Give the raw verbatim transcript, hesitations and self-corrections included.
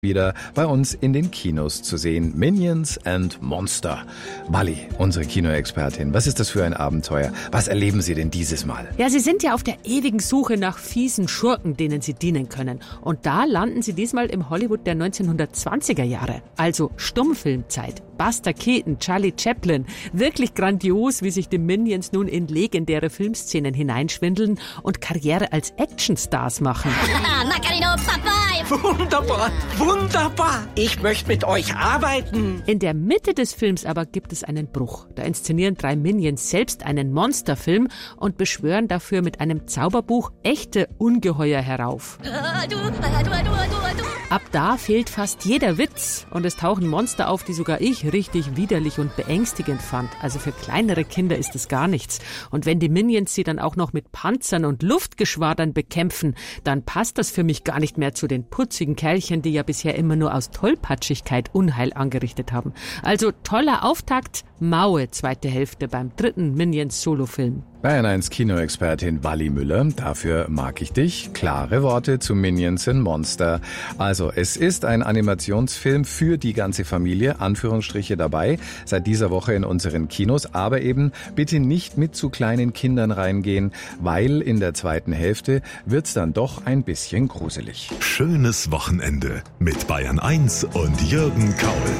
wieder bei uns in den Kinos zu sehen. Minions and Monster. Bali, unsere Kinoexpertin, was ist das für ein Abenteuer? Was erleben Sie denn dieses Mal? Ja, Sie sind ja auf der ewigen Suche nach fiesen Schurken, denen Sie dienen können. Und da landen Sie diesmal im Hollywood der neunzehnhundertzwanziger Jahre. Also Stummfilmzeit. Buster Keaton, Charlie Chaplin. Wirklich grandios, wie sich die Minions nun in legendäre Filmszenen hineinschwindeln und Karriere als Actionstars machen. Wunderbar, wunderbar. Ich möchte mit euch arbeiten. In der Mitte des Films aber gibt es einen Bruch. Da inszenieren drei Minions selbst einen Monsterfilm und beschwören dafür mit einem Zauberbuch echte Ungeheuer herauf. Ab da fehlt fast jeder Witz und es tauchen Monster auf, die sogar ich richtig widerlich und beängstigend fand. Also für kleinere Kinder ist es gar nichts. Und wenn die Minions sie dann auch noch mit Panzern und Luftgeschwadern bekämpfen, dann passt das für mich gar nicht mehr zu den putzigen Kerlchen, die ja bisher immer nur aus Tollpatschigkeit Unheil angerichtet haben. Also toller Auftakt, maue zweite Hälfte beim dritten Minions-Solofilm. Bayern eins Kinoexpertin Bali Müller, dafür mag ich dich. Klare Worte zu Minions and Monster. Also, es ist ein Animationsfilm für die ganze Familie, Anführungsstriche dabei, seit dieser Woche in unseren Kinos. Aber eben bitte nicht mit zu kleinen Kindern reingehen, weil in der zweiten Hälfte wird's dann doch ein bisschen gruselig. Schönes Wochenende mit Bayern eins und Jürgen Kaul.